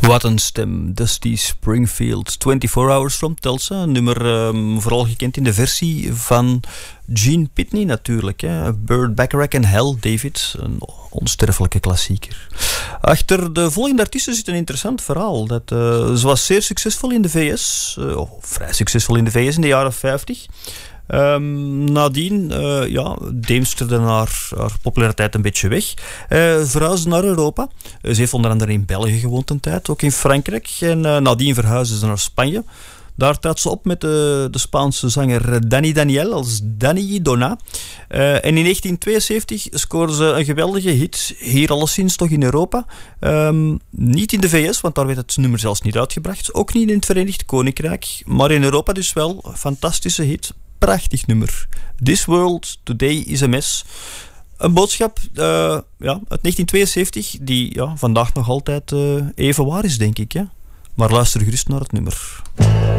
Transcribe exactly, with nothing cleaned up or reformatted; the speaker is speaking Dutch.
Wat een stem, Dusty Springfield, twenty-four Hours from Tulsa. Een nummer um, vooral gekend in de versie van Gene Pitney natuurlijk. Hè. Burt Bacharach en Hal David, een onsterfelijke klassieker. Achter de volgende artiesten zit een interessant verhaal. Dat, uh, ze was zeer succesvol in de V S, uh, oh, vrij succesvol in de V S in de jaren vijftig. Um, nadien uh, ja, deemsterde haar, haar populariteit een beetje weg. Uh, verhuisde naar Europa. Uh, ze heeft onder andere in België gewoond een tijd, ook in Frankrijk. En uh, nadien verhuisde ze naar Spanje. Daar trad ze op met de, de Spaanse zanger Dani Daniel als Dani Donna. Uh, en in negentien tweeënzeventig scoorde ze een geweldige hit, hier alleszins toch in Europa. Um, niet in de V S, want daar werd het nummer zelfs niet uitgebracht. Ook niet in het Verenigd Koninkrijk, maar in Europa dus wel. Een fantastische hit. Prachtig nummer. This World Today is a Mess. Een boodschap uh, ja, uit negentien tweeënzeventig die ja, vandaag nog altijd uh, even waar is, denk ik. Ja. Maar luister gerust naar het nummer.